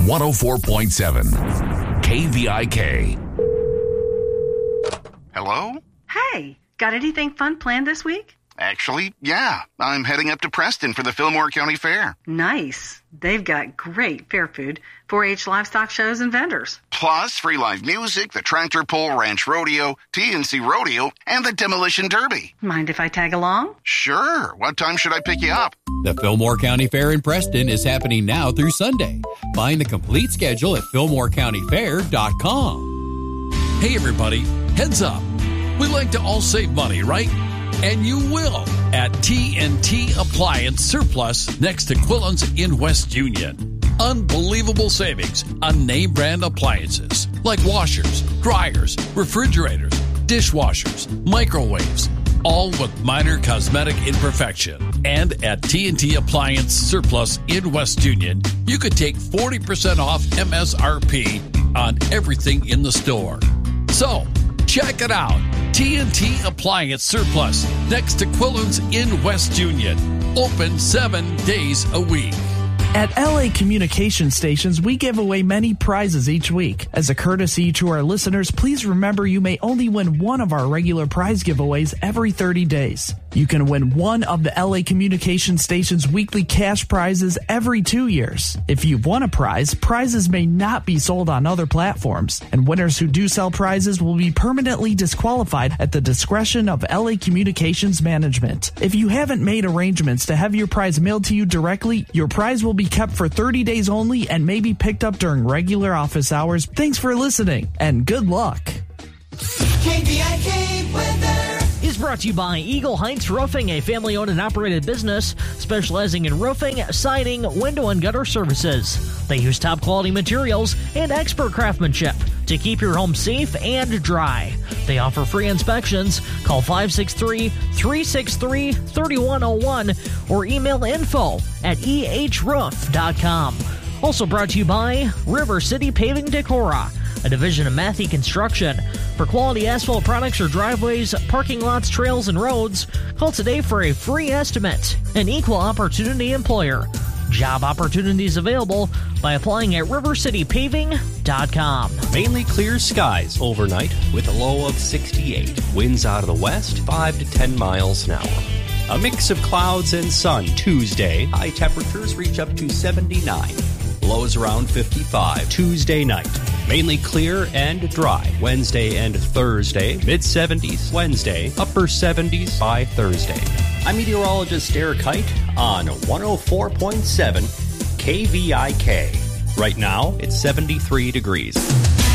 104.7 KVIK. Hello? Hey, got anything fun planned this week? Actually, yeah. I'm heading up to Preston for the Fillmore County Fair. Nice. They've got great fair food, 4-H livestock shows, and vendors. Plus, free live music, the Tractor Pull Ranch Rodeo, TNC Rodeo, and the Demolition Derby. Mind if I tag along? Sure. What time should I pick you up? The Fillmore County Fair in Preston is happening now through Sunday. Find the complete schedule at FillmoreCountyFair.com. Hey, everybody. Heads up. We like to all save money, right? And you will at TNT Appliance Surplus next to Quillen's in West Union. Unbelievable savings on name brand appliances like washers, dryers, refrigerators, dishwashers, microwaves, all with minor cosmetic imperfection. And at TNT Appliance Surplus in West Union, you could take 40% off MSRP on everything in the store. So, check it out. TNT Appliance Surplus next to Quillen's in West Union. Open 7 days a week. At LA Communication Stations, we give away many prizes each week. As a courtesy to our listeners, please remember you may only win one of our regular prize giveaways every 30 days. You can win one of the LA Communication Station's weekly cash prizes every 2 years. If you've won a prize, prizes may not be sold on other platforms, and winners who do sell prizes will be permanently disqualified at the discretion of LA Communications Management. If you haven't made arrangements to have your prize mailed to you directly, your prize will be kept for 30 days only and may be picked up during regular office hours. Thanks for listening, and good luck. KVIK weather is brought to you by Eagle Heights Roofing, a family-owned and operated business specializing in roofing, siding, window, and gutter services. They use top-quality materials and expert craftsmanship to keep your home safe and dry. They offer free inspections. Call 563-363-3101 or email info@ehroof.com. Also brought to you by River City Paving Decorah, a division of Matthey Construction. For quality asphalt products or driveways, parking lots, trails, and roads, call today for a free estimate. An equal opportunity employer. Job opportunities available by applying at rivercitypaving.com. Mainly clear skies overnight with a low of 68. Winds out of the west, 5 to 10 miles an hour. A mix of clouds and sun Tuesday. High temperatures reach up to 79. Lows around 55 Tuesday night. Mainly clear and dry Wednesday and Thursday. Mid-70s Wednesday. Upper 70s by Thursday. I'm meteorologist Derek Height on 104.7 KVIK. Right now, it's 73 degrees.